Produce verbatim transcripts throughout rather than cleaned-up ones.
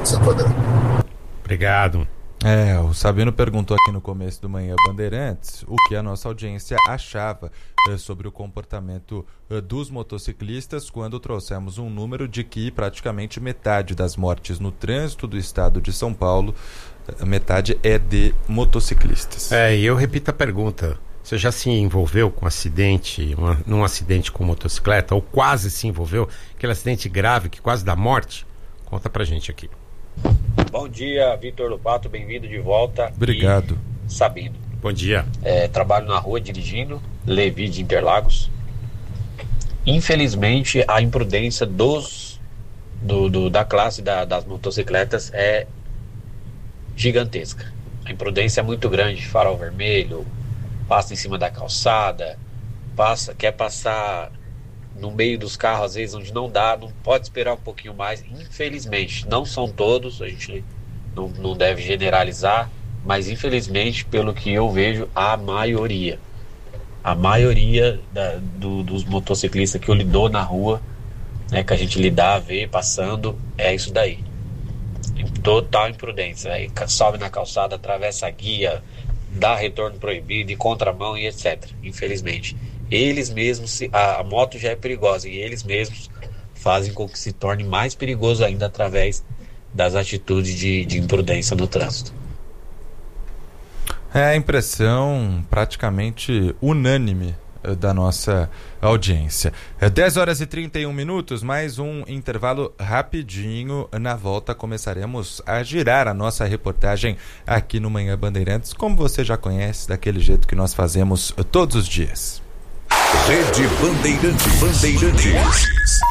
Santo André. Obrigado. É, o Sabino perguntou aqui no começo do Manhã Bandeirantes o que a nossa audiência achava eh, sobre o comportamento eh, dos motociclistas quando trouxemos um número de que praticamente metade das mortes no trânsito do estado de São Paulo, eh, metade é de motociclistas. É, e eu repito a pergunta. Você já se envolveu com um acidente, uma, num acidente com motocicleta, ou quase se envolveu? Aquele acidente grave que quase dá morte? Conta pra gente aqui. Bom dia, Vitor Lupato, bem-vindo de volta. Obrigado. E Sabino. Bom dia. É, trabalho na rua dirigindo, Levi de Interlagos. Infelizmente, a imprudência dos, do, do, da classe da, das motocicletas é gigantesca. A imprudência é muito grande, farol vermelho, passa em cima da calçada, passa, quer passar no meio dos carros, às vezes, onde não dá, não pode esperar um pouquinho mais. Infelizmente, não são todos, a gente não, não deve generalizar, mas infelizmente, pelo que eu vejo, a maioria, a maioria da, do, dos motociclistas que eu lido na rua, né, que a gente lidar, vê, passando, é isso daí. Total imprudência. Aí sobe na calçada, atravessa a guia, dá retorno proibido, em contramão e etcétera. Infelizmente. Eles mesmos, a, a moto já é perigosa e eles mesmos fazem com que se torne mais perigoso ainda através das atitudes de, de imprudência no trânsito. É a impressão praticamente unânime da nossa audiência. É dez horas e trinta e um minutos, mais um intervalo rapidinho. Na volta começaremos a girar a nossa reportagem aqui no Manhã Bandeirantes, como você já conhece, daquele jeito que nós fazemos todos os dias. Rede Bandeirantes. Bandeirantes.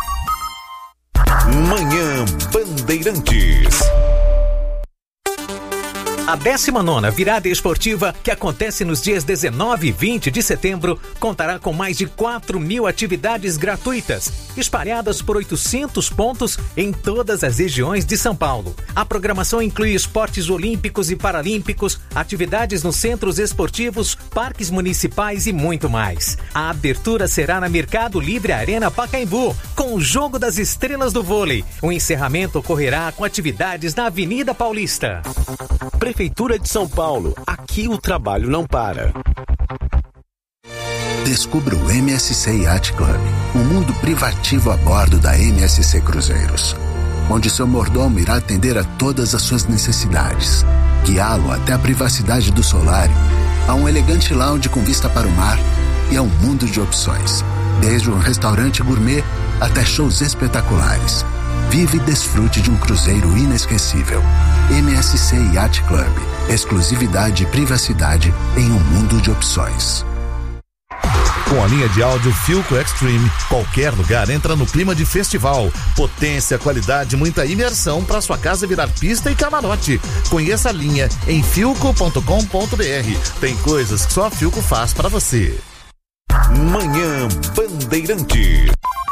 Manhã Bandeirantes. A décima nona Virada Esportiva, que acontece nos dias dezenove e vinte de setembro, contará com mais de quatro mil atividades gratuitas, espalhadas por oitocentos pontos em todas as regiões de São Paulo. A programação inclui esportes olímpicos e paralímpicos, atividades nos centros esportivos, parques municipais e muito mais. A abertura será na Mercado Livre Arena Pacaembu, com o Jogo das Estrelas do Vôlei. O encerramento ocorrerá com atividades na Avenida Paulista. Prefeitura de São Paulo, aqui o trabalho não para. Descubra o M S C Yacht Club, um mundo privativo a bordo da M S C Cruzeiros, onde seu mordomo irá atender a todas as suas necessidades, guiá-lo até a privacidade do solário, a um elegante lounge com vista para o mar e a um mundo de opções, desde um restaurante gourmet até shows espetaculares. Vive e desfrute de um cruzeiro inesquecível. M S C Yacht Club. Exclusividade e privacidade em um mundo de opções. Com a linha de áudio Filco Extreme, qualquer lugar entra no clima de festival. Potência, qualidade, muita imersão para sua casa virar pista e camarote. Conheça a linha em filco ponto com ponto b r. Tem coisas que só a Filco faz para você. Manhã Bandeirante.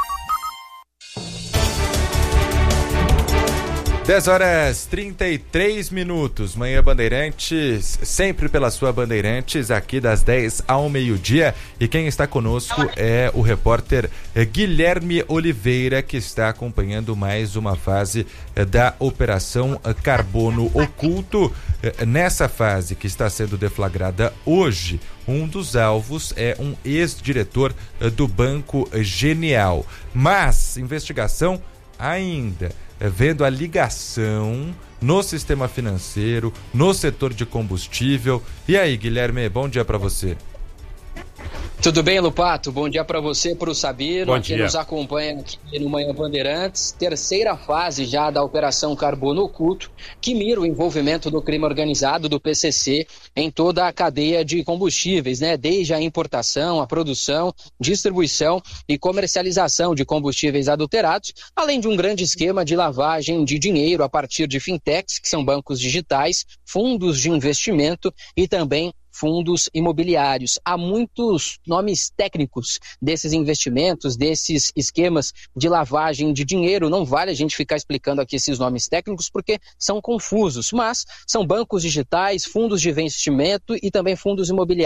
dez horas e trinta e três minutos, Manhã Bandeirantes, sempre pela sua Bandeirantes, aqui das dez ao meio-dia. E quem está conosco é o repórter Guilherme Oliveira, que está acompanhando mais uma fase da Operação Carbono Oculto. Nessa fase que está sendo deflagrada hoje, um dos alvos é um ex-diretor do Banco Genial. Mas, investigação ainda vendo a ligação no sistema financeiro, no setor de combustível. E aí, Guilherme, bom dia para você. Tudo bem, Lupato? Bom dia para você, para o Sabino, que nos acompanha aqui no Manhã Bandeirantes. Terceira fase já da Operação Carbono Oculto, que mira o envolvimento do crime organizado do P C C em toda a cadeia de combustíveis, né? Desde a importação, a produção, distribuição e comercialização de combustíveis adulterados, além de um grande esquema de lavagem de dinheiro a partir de fintechs, que são bancos digitais, fundos de investimento e também fundos imobiliários. Há muitos nomes técnicos desses investimentos, desses esquemas de lavagem de dinheiro. Não vale a gente ficar explicando aqui esses nomes técnicos porque são confusos, mas são bancos digitais, fundos de investimento e também fundos imobiliários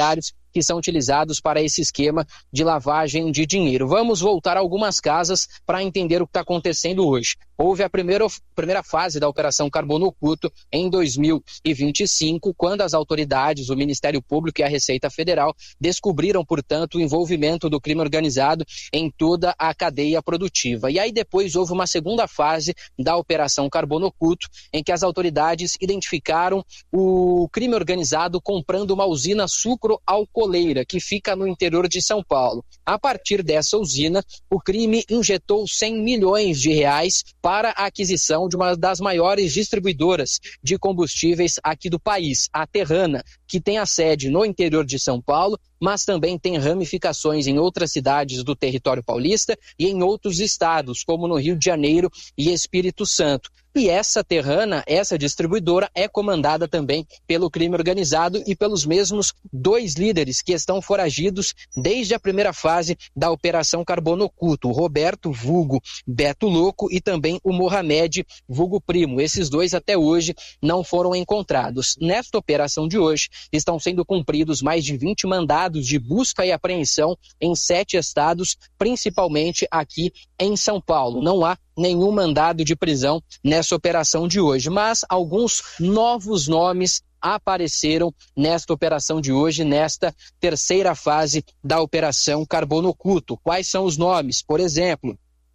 que são utilizados para esse esquema de lavagem de dinheiro. Vamos voltar a algumas casas para entender o que está acontecendo hoje. Houve a primeira, primeira fase da Operação Carbono Oculto em dois mil e vinte e cinco, quando as autoridades, o Ministério Público e a Receita Federal descobriram, portanto, o envolvimento do crime organizado em toda a cadeia produtiva. E aí depois houve uma segunda fase da Operação Carbono Oculto, em que as autoridades identificaram o crime organizado comprando uma usina sucroalcooleira que fica no interior de São Paulo. A partir dessa usina, o crime injetou cem milhões de reais para a aquisição de uma das maiores distribuidoras de combustíveis aqui do país, a Terrana, que tem a sede no interior de São Paulo, mas também tem ramificações em outras cidades do território paulista e em outros estados, como no Rio de Janeiro e Espírito Santo. E essa Terrana, essa distribuidora, é comandada também pelo crime organizado e pelos mesmos dois líderes que estão foragidos desde a primeira fase da Operação Carbono Oculto, o Roberto, vulgo Beto Louco, e também o Mohamed, vulgo Primo. Esses dois até hoje não foram encontrados. Nesta operação de hoje, estão sendo cumpridos mais de vinte mandados de busca e apreensão em sete estados, principalmente aqui em São Paulo. Não há nenhum mandado de prisão nessa operação de hoje, mas alguns novos nomes apareceram nesta operação de hoje, nesta terceira fase da Operação Carbono Oculto. Quais são os nomes? Por exemplo,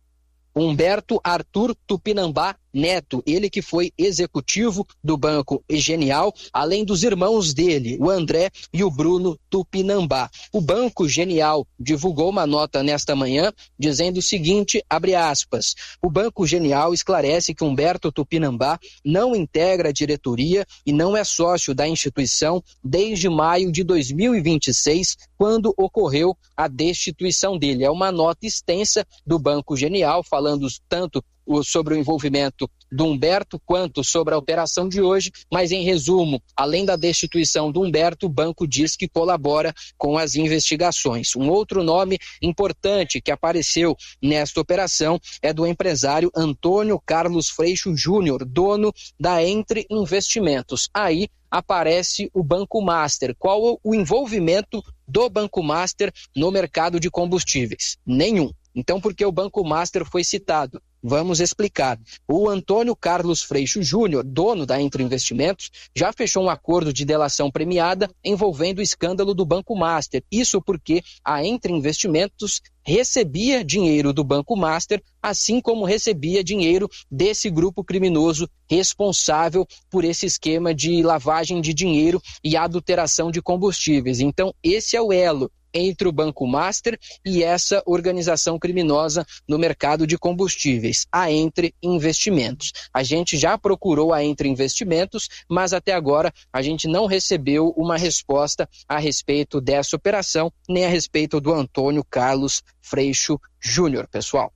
Humberto Arthur Tupinambá Neto, ele que foi executivo do Banco Genial, além dos irmãos dele, o André e o Bruno Tupinambá. O Banco Genial divulgou uma nota nesta manhã dizendo o seguinte, abre aspas, o Banco Genial esclarece que Humberto Tupinambá não integra a diretoria e não é sócio da instituição desde maio de dois mil e vinte e seis, quando ocorreu a destituição dele. É uma nota extensa do Banco Genial, falando tanto sobre o envolvimento do Humberto quanto sobre a operação de hoje, mas em resumo, além da destituição do Humberto, o banco diz que colabora com as investigações. Um outro nome importante que apareceu nesta operação é do empresário Antônio Carlos Freixo Júnior, dono da Entre Investimentos. Aí aparece o Banco Master. Qual o envolvimento do Banco Master no mercado de combustíveis? Nenhum. Então, por que o Banco Master foi citado? Vamos explicar. O Antônio Carlos Freixo Júnior, dono da Entre Investimentos, já fechou um acordo de delação premiada envolvendo o escândalo do Banco Master. Isso porque a Entre Investimentos recebia dinheiro do Banco Master, assim como recebia dinheiro desse grupo criminoso responsável por esse esquema de lavagem de dinheiro e adulteração de combustíveis. Então, esse é o elo entre o Banco Master e essa organização criminosa no mercado de combustíveis, a Entre Investimentos. A gente já procurou a Entre Investimentos, mas até agora a gente não recebeu uma resposta a respeito dessa operação, nem a respeito do Antônio Carlos Freixo Júnior, pessoal.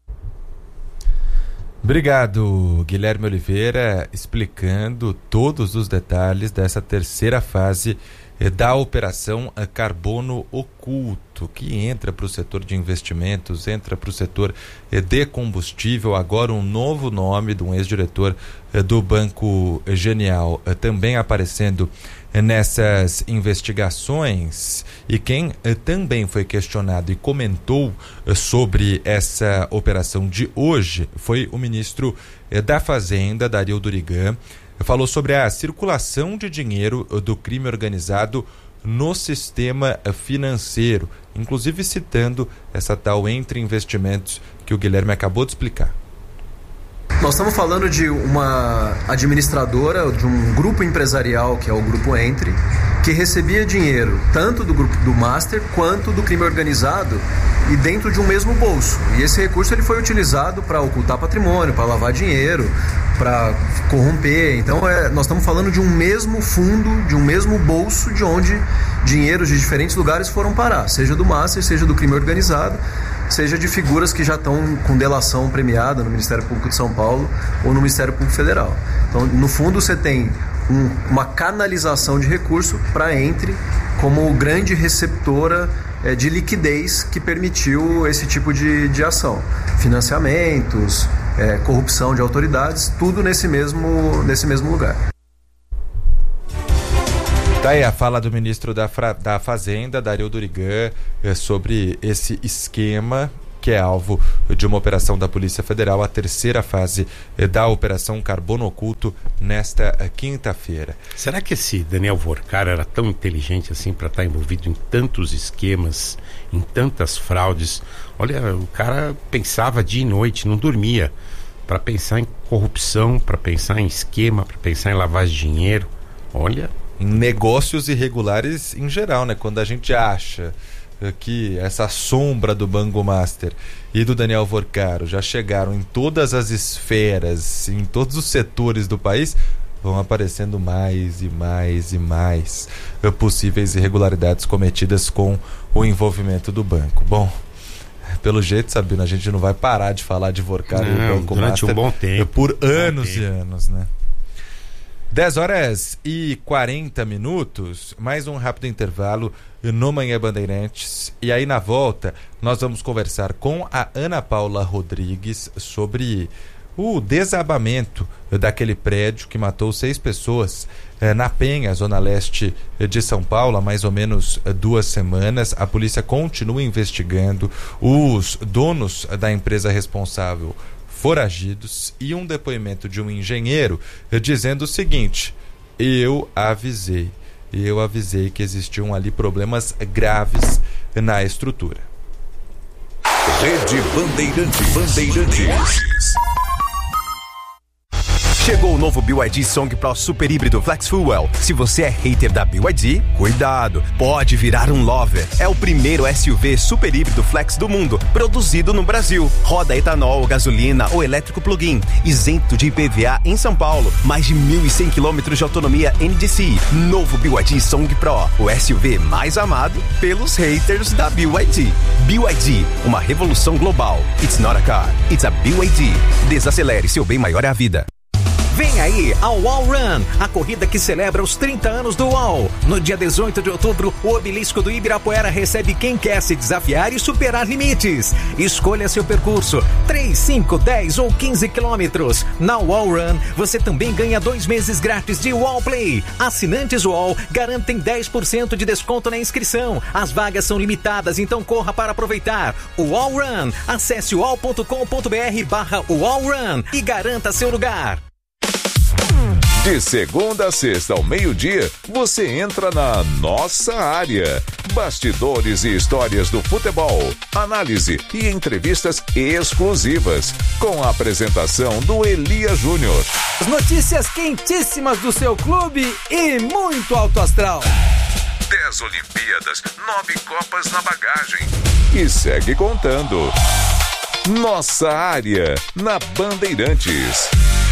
Obrigado, Guilherme Oliveira, explicando todos os detalhes dessa terceira fase da Operação Carbono Oculto, que entra para o setor de investimentos, entra para o setor de combustível. Agora um novo nome de um ex-diretor do Banco Genial também aparecendo nessas investigações. E quem também foi questionado e comentou sobre essa operação de hoje foi o ministro da Fazenda, Dario Durigan. Falou sobre a circulação de dinheiro do crime organizado no sistema financeiro, inclusive citando essa tal Entre Investimentos que o Guilherme acabou de explicar. Nós estamos falando de uma administradora, de um grupo empresarial, que é o Grupo Entre, que recebia dinheiro tanto do grupo do Master quanto do crime organizado e dentro de um mesmo bolso. E esse recurso ele foi utilizado para ocultar patrimônio, para lavar dinheiro, para corromper. Então é, nós estamos falando de um mesmo fundo, de um mesmo bolso, de onde dinheiros de diferentes lugares foram parar, seja do Master, seja do crime organizado, seja de figuras que já estão com delação premiada no Ministério Público de São Paulo ou no Ministério Público Federal. Então, no fundo, você tem um, uma canalização de recurso para a Entre como grande receptora é, de liquidez que permitiu esse tipo de, de ação. Financiamentos, é, corrupção de autoridades, tudo nesse mesmo, nesse mesmo lugar. Tá aí a fala do ministro da, Fra... da Fazenda, Dario Durigan, é, sobre esse esquema que é alvo de uma operação da Polícia Federal, a terceira fase da Operação Carbono Oculto, nesta quinta-feira. Será que esse Daniel Vorcar era tão inteligente assim para estar envolvido em tantos esquemas, em tantas fraudes? Olha, o cara pensava dia e noite, não dormia, para pensar em corrupção, para pensar em esquema, para pensar em lavagem de dinheiro. Olha... Em negócios irregulares em geral, né? Quando a gente acha que essa sombra do Banco Master e do Daniel Vorcaro já chegaram em todas as esferas, em todos os setores do país, vão aparecendo mais e mais e mais possíveis irregularidades cometidas com o envolvimento do banco. Bom, pelo jeito, Sabino, a gente não vai parar de falar de Vorcaro e do Banco durante Master um bom tempo, por anos tempo. e anos, né? dez horas e quarenta minutos, mais um rápido intervalo no Manhã Bandeirantes. E aí, na volta, nós vamos conversar com a Ana Paula Rodrigues sobre o desabamento daquele prédio que matou seis pessoas eh, na Penha, zona leste de São Paulo, há mais ou menos eh, duas semanas. A polícia continua investigando os donos da empresa responsável foragidos, e um depoimento de um engenheiro dizendo o seguinte: eu avisei, eu avisei que existiam ali problemas graves na estrutura. Rede Bandeirantes. Bandeirantes. Chegou o novo B Y D Song Pro Super Híbrido Flex Fuel. Se você é hater da B Y D, cuidado, pode virar um lover. É o primeiro S U V super híbrido flex do mundo, produzido no Brasil. Roda etanol, gasolina ou elétrico plug-in, isento de I P V A em São Paulo. Mais de mil e cem quilômetros de autonomia N D C. Novo B Y D Song Pro, o S U V mais amado pelos haters da B Y D. B Y D, uma revolução global. It's not a car, it's a B Y D. Desacelere, seu bem maior é a vida. Vem aí ao Wall Run, a corrida que celebra os trinta anos do Wall. No dia dezoito de outubro, o obelisco do Ibirapuera recebe quem quer se desafiar e superar limites. Escolha seu percurso, três, cinco, dez ou quinze quilômetros. Na Wall Run, você também ganha dois meses grátis de Wall Play. Assinantes Wall garantem dez por cento de desconto na inscrição. As vagas são limitadas, então corra para aproveitar. O Wall Run, acesse wall ponto com ponto br barra Wall Run e garanta seu lugar. De segunda a sexta ao meio-dia, você entra na nossa área. Bastidores e histórias do futebol, análise e entrevistas exclusivas, com a apresentação do Elia Júnior. As notícias quentíssimas do seu clube e muito alto astral. Dez Olimpíadas, nove Copas na bagagem. E segue contando. Nossa área, na Bandeirantes.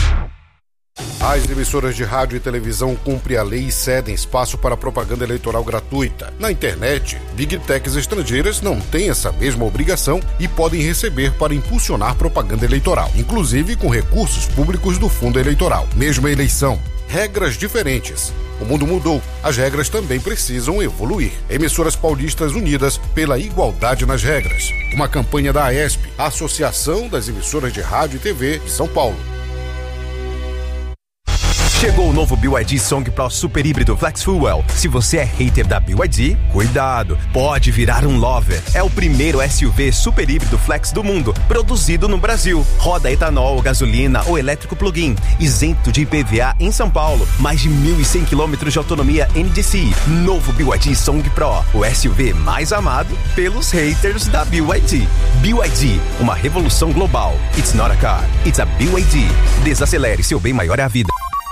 As emissoras de rádio e televisão cumprem a lei e cedem espaço para propaganda eleitoral gratuita. Na internet, Big Techs estrangeiras não têm essa mesma obrigação e podem receber para impulsionar propaganda eleitoral, inclusive com recursos públicos do fundo eleitoral. Mesma eleição, regras diferentes. O mundo mudou, as regras também precisam evoluir. Emissoras paulistas unidas pela igualdade nas regras. Uma campanha da AESP, a Associação das Emissoras de Rádio e T V de São Paulo. Chegou o novo B Y D Song Pro Super Híbrido Flex Fuel. Se você é hater da B Y D, cuidado, pode virar um lover. É o primeiro S U V super híbrido flex do mundo, produzido no Brasil. Roda etanol, gasolina ou elétrico plug-in, isento de I P V A em São Paulo. Mais de mil e cem quilômetros de autonomia N D C. Novo B Y D Song Pro, o S U V mais amado pelos haters da B Y D. B Y D, uma revolução global. It's not a car, it's a B Y D. Desacelere, seu bem maior é a vida.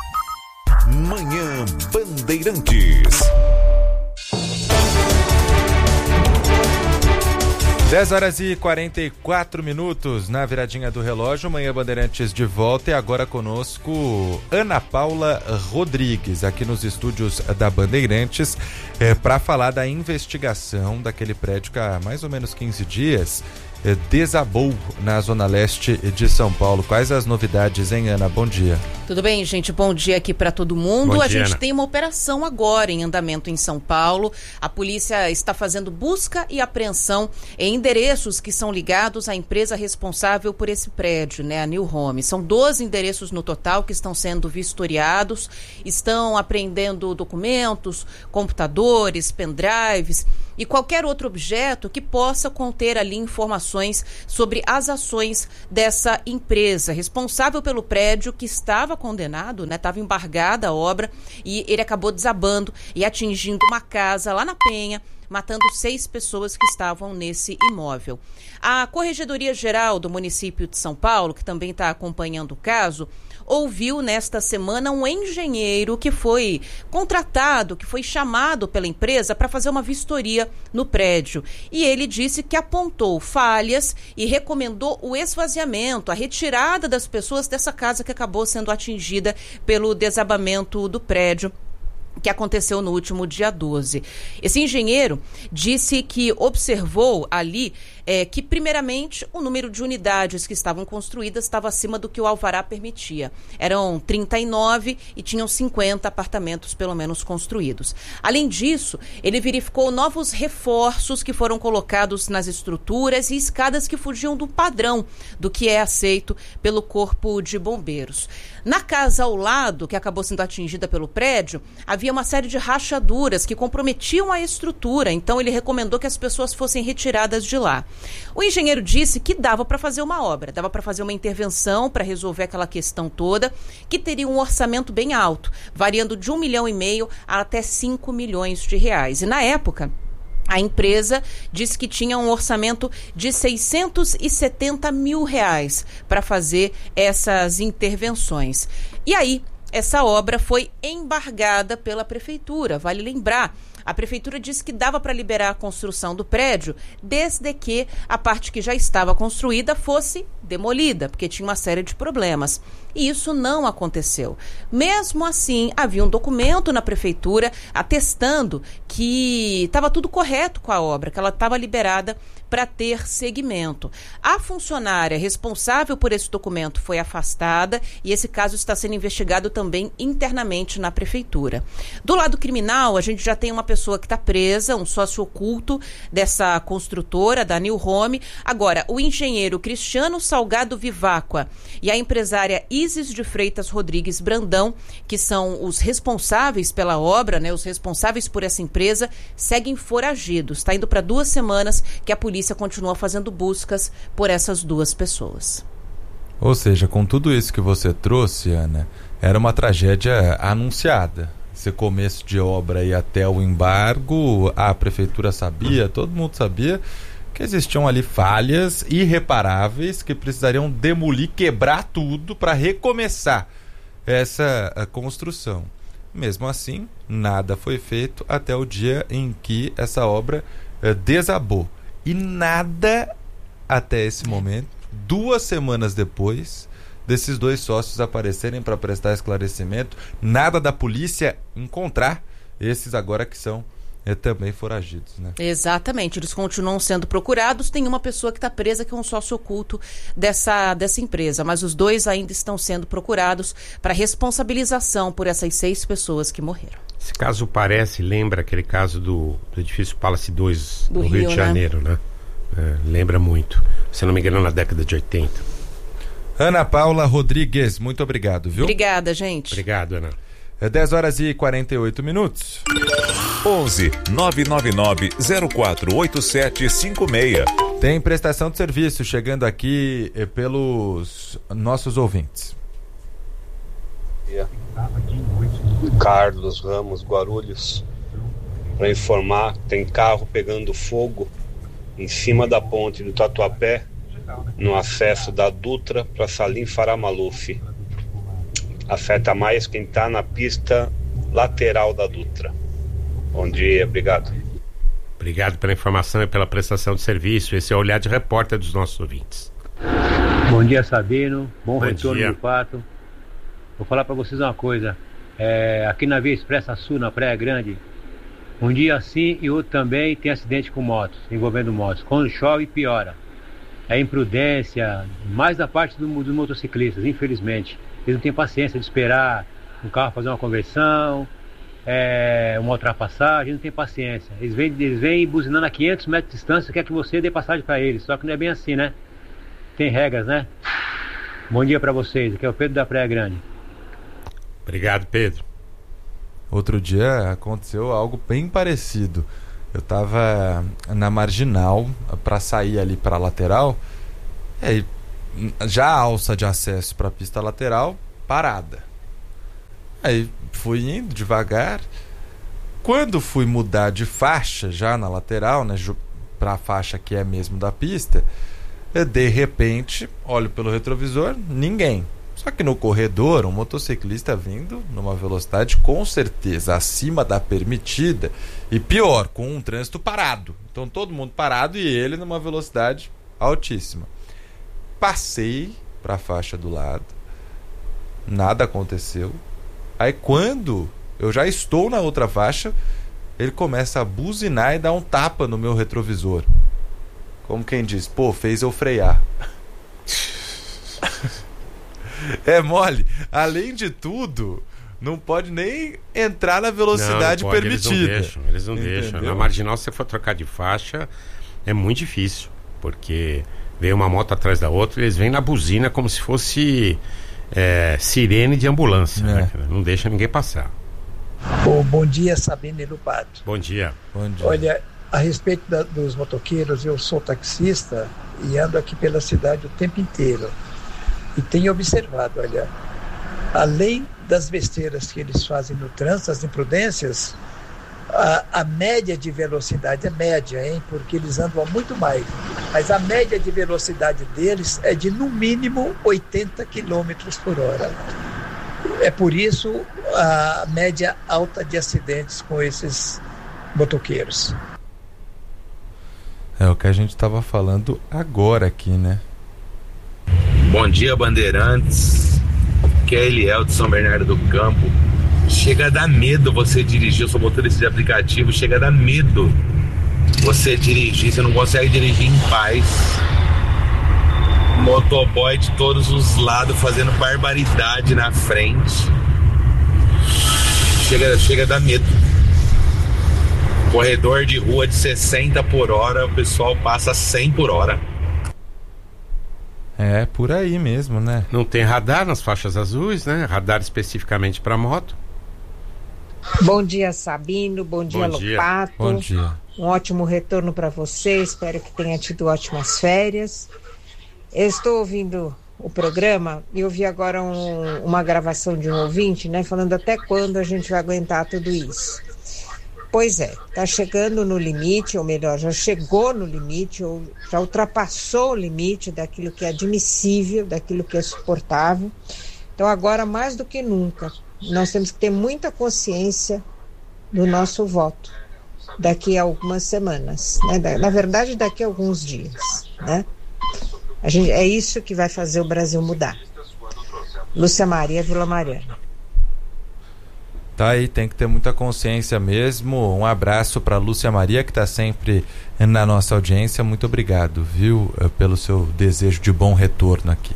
Manhã Bandeirantes. dez horas e quarenta e quatro minutos na viradinha do relógio. Manhã Bandeirantes de volta, e agora conosco Ana Paula Rodrigues, aqui nos estúdios da Bandeirantes, é, para falar da investigação daquele prédio que há mais ou menos quinze dias eh, desabou na zona leste de São Paulo. Quais as novidades, hein, Ana? Bom dia. Tudo bem, gente? Bom dia aqui para todo mundo. Bom a dia, gente Ana. tem uma operação agora em andamento em São Paulo. A polícia está fazendo busca e apreensão em endereços que são ligados à empresa responsável por esse prédio, né, a New Home. São doze endereços no total que estão sendo vistoriados, estão apreendendo documentos, computadores, pendrives e qualquer outro objeto que possa conter ali informações sobre as ações dessa empresa responsável pelo prédio que estava condenado, né? Estava embargada a obra e ele acabou desabando e atingindo uma casa lá na Penha, matando seis pessoas que estavam nesse imóvel. A Corregedoria Geral do município de São Paulo, que também está acompanhando o caso, ouviu nesta semana um engenheiro que foi contratado, que foi chamado pela empresa para fazer uma vistoria no prédio. E ele disse que apontou falhas e recomendou o esvaziamento, a retirada das pessoas dessa casa que acabou sendo atingida pelo desabamento do prédio, que aconteceu no último dia doze. Esse engenheiro disse que observou ali é, que, primeiramente, o número de unidades que estavam construídas estava acima do que o alvará permitia. Eram trinta e nove e tinham cinquenta apartamentos, pelo menos, construídos. Além disso, ele verificou novos reforços que foram colocados nas estruturas e escadas que fugiam do padrão do que é aceito pelo Corpo de Bombeiros. Na casa ao lado, que acabou sendo atingida pelo prédio, havia uma série de rachaduras que comprometiam a estrutura, então ele recomendou que as pessoas fossem retiradas de lá. O engenheiro disse que dava para fazer uma obra, dava para fazer uma intervenção para resolver aquela questão toda, que teria um orçamento bem alto, variando de um milhão e meio a até cinco milhões de reais. E na época, a empresa disse que tinha um orçamento de seiscentos e setenta mil reais para fazer essas intervenções. E aí, essa obra foi embargada pela prefeitura. Vale lembrar, a prefeitura disse que dava para liberar a construção do prédio desde que a parte que já estava construída fosse demolida, porque tinha uma série de problemas. E isso não aconteceu. Mesmo assim, havia um documento na prefeitura atestando que estava tudo correto com a obra, que ela estava liberada para ter seguimento. A funcionária responsável por esse documento foi afastada e esse caso está sendo investigado também internamente na prefeitura. Do lado criminal, a gente já tem uma pessoa que está presa, um sócio oculto dessa construtora, da New Home. Agora, o engenheiro Cristiano Salgado Viváqua e a empresária Isis de Freitas Rodrigues Brandão, que são os responsáveis pela obra, né, os responsáveis por essa empresa, seguem foragidos. Está indo para duas semanas que a polícia continua fazendo buscas por essas duas pessoas. Ou seja, com tudo isso que você trouxe, Ana, era uma tragédia anunciada. Esse começo de obra e até o embargo, a prefeitura sabia, todo mundo sabia que existiam ali falhas irreparáveis que precisariam demolir, quebrar tudo para recomeçar essa construção. Mesmo assim, nada foi feito até o dia em que essa obra eh, desabou. E nada até esse momento, duas semanas depois desses dois sócios aparecerem para prestar esclarecimento, nada da polícia encontrar esses agora que são é, também foragidos, né? Exatamente, eles continuam sendo procurados. Tem uma pessoa que está presa, que é um sócio oculto dessa, dessa empresa, mas os dois ainda estão sendo procurados para responsabilização por essas seis pessoas que morreram. Esse caso parece, lembra aquele caso do, do edifício Palace dois do no Rio, Rio de Janeiro, né? né? É, lembra muito, se não me engano, na década de oitenta. Ana Paula Rodrigues, muito obrigado, viu? Obrigada, gente. Obrigado, Ana. É dez horas e quarenta e oito minutos. onze nove nove nove zero quatro oito sete cinco seis. Tem prestação de serviço chegando aqui eh, pelos nossos ouvintes. Carlos Ramos, Guarulhos, para informar, tem carro pegando fogo em cima da ponte do Tatuapé, no acesso da Dutra para Salim Farah Maluf. Afeta mais quem está na pista lateral da Dutra. Bom dia, obrigado. Obrigado pela informação e pela prestação de serviço. Esse é o Olhar de Repórter dos nossos ouvintes. Bom dia, Sabino. Bom, Bom retorno dia. do fato. Vou falar para vocês uma coisa. É, aqui na Via Expressa Sul, na Praia Grande, um dia assim e outro também tem acidente com motos, envolvendo motos. Quando chove, piora. é imprudência, mais da parte do, dos motociclistas, infelizmente. Eles não têm paciência de esperar um carro fazer uma conversão, é, uma ultrapassagem, não tem paciência. Eles vêm, eles vêm buzinando a quinhentos metros de distância, quer que você dê passagem para eles, só que não é bem assim, né? Tem regras, né? Bom dia para vocês, aqui é o Pedro da Praia Grande. Obrigado, Pedro. Outro dia aconteceu algo bem parecido. Eu tava na marginal para sair ali para a lateral, e aí, já a alça de acesso para a pista lateral parada. Aí fui indo devagar. Quando fui mudar de faixa já na lateral, né, para a faixa que é mesmo da pista, eu, de repente olho pelo retrovisor, ninguém. Só que no corredor, um motociclista vindo numa velocidade com certeza acima da permitida, e pior, com um trânsito parado. Então todo mundo parado e ele numa velocidade altíssima. Passei para a faixa do lado, nada aconteceu. Aí quando eu já estou na outra faixa, ele começa a buzinar e dar um tapa no meu retrovisor. Como quem diz, pô, fez eu frear. É mole. Além de tudo, não pode nem entrar na velocidade não, não pode, permitida. Eles não deixam, eles não deixam. Na marginal, se você for trocar de faixa, é muito difícil, porque vem uma moto atrás da outra e eles vêm na buzina como se fosse é, sirene de ambulância. É. Né? Não deixa ninguém passar. Oh, bom dia, Sabine Lupato. Bom dia. Bom dia. Olha, a respeito da, dos motoqueiros, eu sou taxista e ando aqui pela cidade o tempo inteiro. E tenho observado, olha, além das besteiras que eles fazem no trânsito, as imprudências, a, a média de velocidade é média, hein? Porque eles andam muito mais. Mas a média de velocidade deles é de, no mínimo, oitenta quilômetros por hora. É por isso a média alta de acidentes com esses motoqueiros. É o que a gente estava falando agora aqui, né? Bom dia, Bandeirantes. Que é Eliel de São Bernardo do Campo. Chega a dar medo você dirigir. Eu sou motorista de aplicativo. Chega a dar medo você dirigir. Você não consegue dirigir em paz. Motoboy de todos os lados fazendo barbaridade na frente. Chega, chega a dar medo. Corredor de rua de sessenta por hora, o pessoal passa cem por hora. É, por aí mesmo, né? Não tem radar nas faixas azuis, né? Radar especificamente para moto. Bom dia, Sabino. Bom dia, Bom dia. Lopato. Bom dia. Um ótimo retorno para você. Espero que tenha tido ótimas férias. Eu estou ouvindo o programa e ouvi agora um, uma gravação de um ouvinte, né? Falando até quando a gente vai aguentar tudo isso. Pois é, está chegando no limite, ou melhor, já chegou no limite, ou já ultrapassou o limite daquilo que é admissível, daquilo que é suportável. Então agora, mais do que nunca, nós temos que ter muita consciência do nosso voto daqui a algumas semanas, né? Na verdade, daqui a alguns dias, né? A gente, é isso que vai fazer o Brasil mudar. Lúcia Maria, Vila Mariana. Tá aí, tem que ter muita consciência mesmo. Um abraço para Lúcia Maria, que está sempre na nossa audiência. Muito obrigado, viu, pelo seu desejo de bom retorno aqui.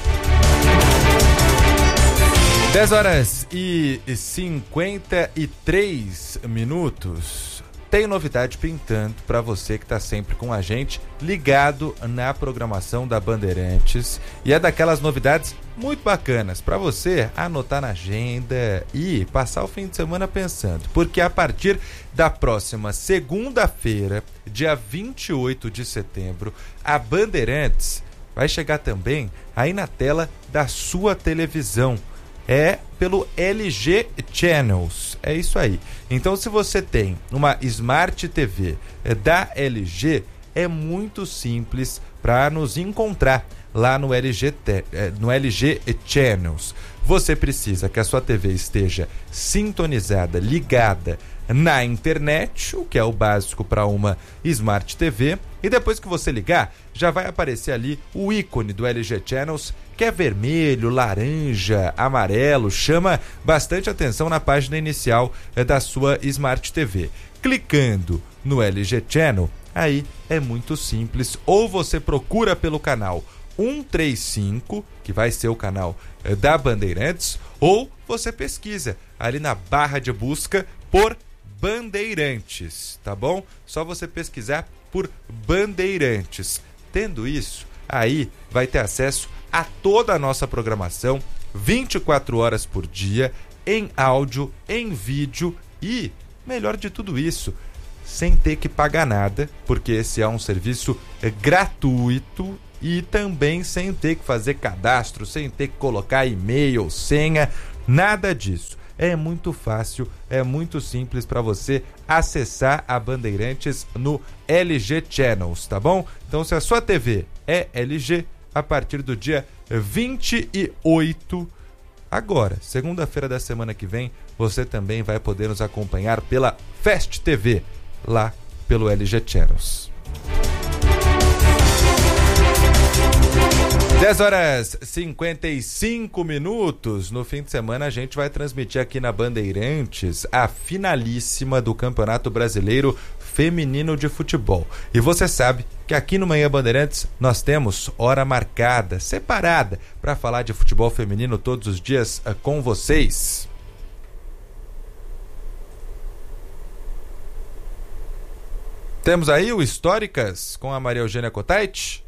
dez horas e cinquenta e três minutos. Tem novidade pintando para você que está sempre com a gente, ligado na programação da Bandeirantes. E é daquelas novidades muito bacanas para você anotar na agenda e passar o fim de semana pensando. Porque a partir da próxima segunda-feira, dia vinte e oito de setembro, a Bandeirantes vai chegar também aí na tela da sua televisão. É pelo L G Channels, é isso aí. Então, se você tem uma Smart T V da L G, é muito simples para nos encontrar lá no L G, no L G Channels. você precisa que a sua T V esteja sintonizada, ligada na internet, o que é o básico para uma Smart T V. E depois que você ligar, já vai aparecer ali o ícone do L G Channels, que é vermelho, laranja, amarelo, chama bastante atenção na página inicial da sua Smart T V. Clicando no L G Channel, aí é muito simples, ou você procura pelo canal cento e trinta e cinco, que vai ser o canal da Bandeirantes, ou você pesquisa ali na barra de busca por Bandeirantes, tá bom? Só você pesquisar por Bandeirantes. Tendo isso, aí vai ter acesso a toda a nossa programação, vinte e quatro horas por dia, em áudio, em vídeo e, melhor de tudo isso, sem ter que pagar nada, porque esse é um serviço gratuito e também sem ter que fazer cadastro, sem ter que colocar e-mail, senha, nada disso. É muito fácil, é muito simples para você acessar a Bandeirantes no L G Channels, tá bom? Então, se a sua T V é L G, a partir do dia vinte e oito, agora, segunda-feira da semana que vem, você também vai poder nos acompanhar pela Fast T V, lá pelo L G Channels. dez horas e cinquenta e cinco minutos. No fim de semana a gente vai transmitir aqui na Bandeirantes a finalíssima do Campeonato Brasileiro Feminino de Futebol. E você sabe que aqui no Manhã Bandeirantes nós temos hora marcada, separada, para falar de futebol feminino todos os dias com vocês. Temos aí o Históricas com a Maria Eugênia Cotait.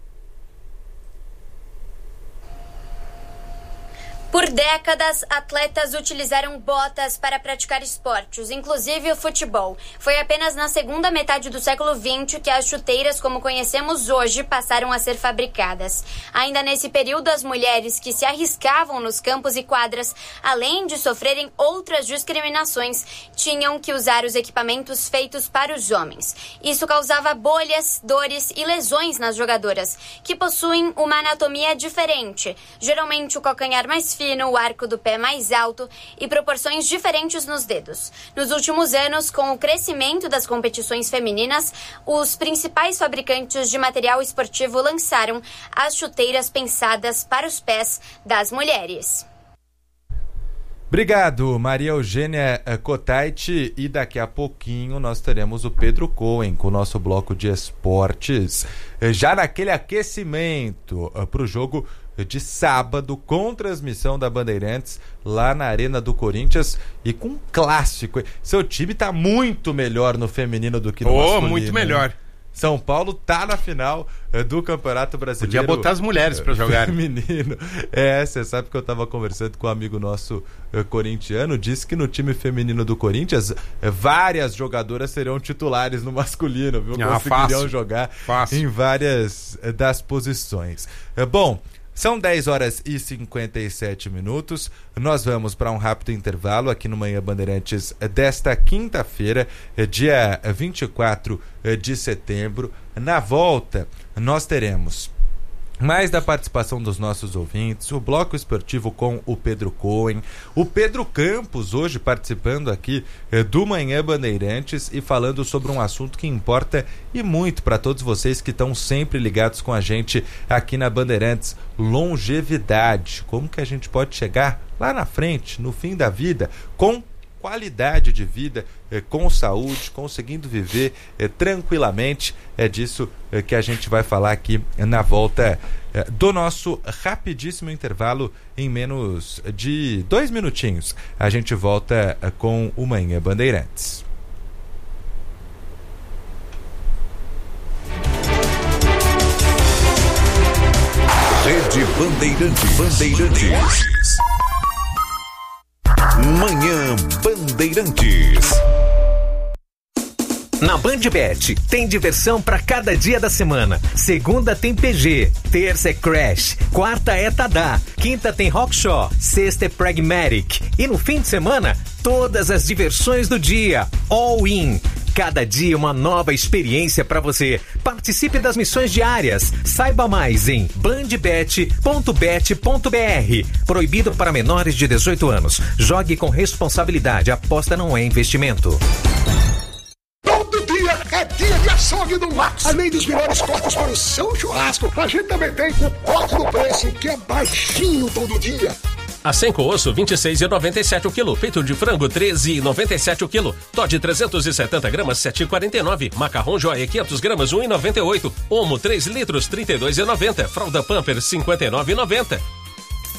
Por décadas, atletas utilizaram botas para praticar esportes, inclusive o futebol. Foi apenas na segunda metade do século vinte que as chuteiras, como conhecemos hoje, passaram a ser fabricadas. Ainda nesse período, as mulheres que se arriscavam nos campos e quadras, além de sofrerem outras discriminações, tinham que usar os equipamentos feitos para os homens. Isso causava bolhas, dores e lesões nas jogadoras, que possuem uma anatomia diferente, geralmente o calcanhar mais fino, o arco do pé mais alto e proporções diferentes nos dedos. Nos últimos anos, com o crescimento das competições femininas, os principais fabricantes de material esportivo lançaram as chuteiras pensadas para os pés das mulheres. Obrigado, Maria Eugênia Cotait, e daqui a pouquinho nós teremos o Pedro Cohen com o nosso bloco de esportes, já naquele aquecimento para o jogo de sábado, com transmissão da Bandeirantes lá na Arena do Corinthians e com um clássico. Seu time tá muito melhor no feminino do que no oh, masculino. Muito melhor. São Paulo tá na final do Campeonato Brasileiro. Podia botar as mulheres para jogar. Feminino. É, você sabe que eu tava conversando com um amigo nosso uh, corintiano, disse que no time feminino do Corinthians, uh, várias jogadoras serão titulares no masculino, viu? Ah, Conseguiriam fácil. jogar Fácil. em várias uh, das posições. Uh, bom, são dez horas e cinquenta e sete minutos. Nós vamos para um rápido intervalo aqui no Manhã Bandeirantes desta quinta-feira, dia vinte e quatro de setembro. Na volta, nós teremos mais da participação dos nossos ouvintes, o bloco esportivo com o Pedro Cohen, o Pedro Campos hoje participando aqui eh, do Manhã Bandeirantes e falando sobre um assunto que importa e muito para todos vocês que estão sempre ligados com a gente aqui na Bandeirantes: longevidade. Como que a gente pode chegar lá na frente, no fim da vida, com qualidade de vida, eh, com saúde, conseguindo viver eh, tranquilamente. É disso eh, que a gente vai falar aqui na volta eh, do nosso rapidíssimo intervalo. Em menos de dois minutinhos a gente volta eh, com o Manhã Bandeirantes. Rede Bandeirantes. Bandeirantes. Manhã Bandeirantes. Na BandBet, tem diversão para cada dia da semana. Segunda tem P G, terça é Crash, quarta é Tadá, quinta tem Rockshaw, sexta é Pragmatic. E no fim de semana, todas as diversões do dia. All in. Cada dia uma nova experiência para você. Participe das missões diárias. Saiba mais em bandbet ponto bet ponto br. Proibido para menores de dezoito anos. Jogue com responsabilidade. Aposta não é investimento. Todo dia é dia de açougue do Max. Além dos melhores cortes para o seu churrasco, a gente também tem o corte do preço, que é baixinho todo dia. A Senco Osso, vinte e seis reais e noventa e sete o quilo. Peito de frango, treze reais e noventa e sete o quilo. Todd, trezentos e setenta gramas, sete reais e quarenta e nove. Macarrão Joia, quinhentos gramas, um real e noventa e oito. Omo, três litros, trinta e dois reais e noventa. Fralda Pampers, cinquenta e nove reais e noventa.